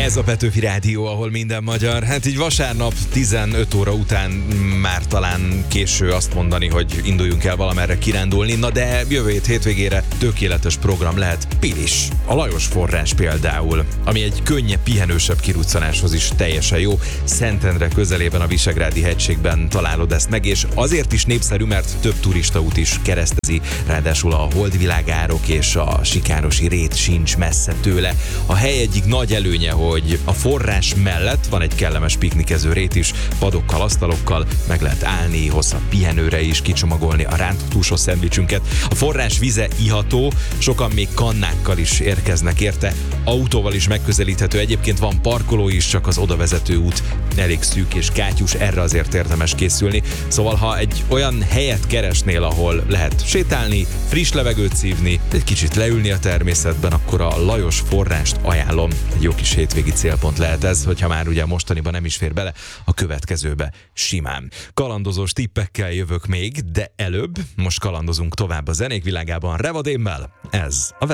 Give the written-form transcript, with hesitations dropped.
Ez a Petőfi Rádió, ahol minden magyar. Hát így vasárnap 15 óra után már talán késő azt mondani, hogy induljunk el valamerre kirándulni, na de jövő hétvégére tökéletes program lehet Pilis. A Lajos forrás például, ami egy könnyebb, pihenősebb kiruccanáshoz is teljesen jó. Szentendre közelében a Visegrádi hegységben találod ezt meg, és azért is népszerű, mert több turistaút is keresztezi, ráadásul a holdvilágárok és a sikárosi rét sincs messze tőle. A hely egyik nagy előnye, hogy a forrás mellett van egy kellemes piknikező rét is, padokkal, asztalokkal, meg lehet állni, hosszabb pihenőre is, kicsomagolni a rántott húsos szendvicsünket. A forrás vize iható, sokan még kannákkal is érkeznek érte, autóval is megközelíthető, egyébként van parkoló is, csak az odavezető út elég szűk és kátyús, erre azért érdemes készülni. Szóval, ha egy olyan helyet keresnél, ahol lehet sétálni, friss levegőt szívni, egy kicsit leülni a természetben, akkor a Lajos forrást ajánlom. Egy jó kis hétvégi célpont lehet ez, hogyha már ugye mostaniban nem is fér bele, a következőbe simán. Kalandozós tippekkel jövök még, de előbb most kalandozunk tovább a zenék világában Revadémmel. Ez a